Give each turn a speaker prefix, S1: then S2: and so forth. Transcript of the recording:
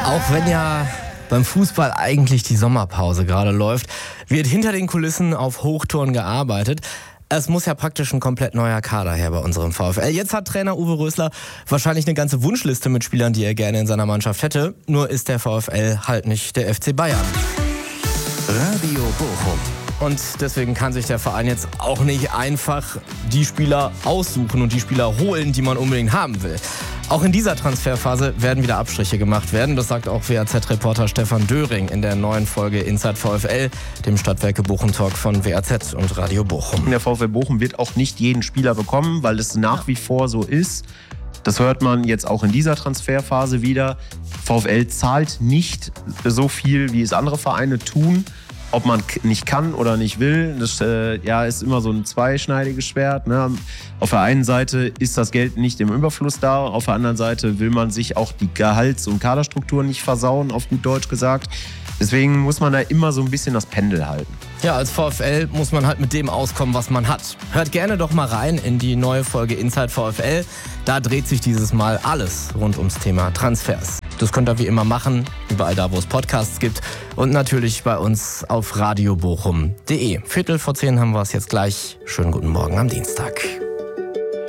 S1: Auch wenn ja beim Fußball eigentlich die Sommerpause gerade läuft, wird hinter den Kulissen auf Hochtouren gearbeitet. Es muss ja praktisch ein komplett neuer Kader her bei unserem VfL. Jetzt hat Trainer Uwe Rösler wahrscheinlich eine ganze Wunschliste mit Spielern, die er gerne in seiner Mannschaft hätte. Nur ist der VfL halt nicht der FC Bayern.
S2: Radio Bochum.
S1: Und deswegen kann sich der Verein jetzt auch nicht einfach die Spieler aussuchen und die Spieler holen, die man unbedingt haben will. Auch in dieser Transferphase werden wieder Abstriche gemacht werden. Das sagt auch WAZ-Reporter Stefan Döring in der neuen Folge Inside VfL, dem Stadtwerke Bochum-Talk von WAZ und Radio Bochum.
S3: Der VfL Bochum wird auch nicht jeden Spieler bekommen, weil es nach wie vor so ist. Das hört man jetzt auch in dieser Transferphase wieder. VfL zahlt nicht so viel, wie es andere Vereine tun. Ob man nicht kann oder nicht will, das ist immer so ein zweischneidiges Schwert. Ne? Auf der einen Seite ist das Geld nicht im Überfluss da, auf der anderen Seite will man sich auch die Gehalts- und Kaderstruktur nicht versauen, auf gut Deutsch gesagt. Deswegen muss man da immer so ein bisschen das Pendel halten.
S1: Ja, als VfL muss man halt mit dem auskommen, was man hat. Hört gerne doch mal rein in die neue Folge Inside VfL. Da dreht sich dieses Mal alles rund ums Thema Transfers. Das könnt ihr wie immer machen, überall da, wo es Podcasts gibt. Und natürlich bei uns auf radiobochum.de. 10:15 haben wir es jetzt gleich. Schönen guten Morgen am Dienstag.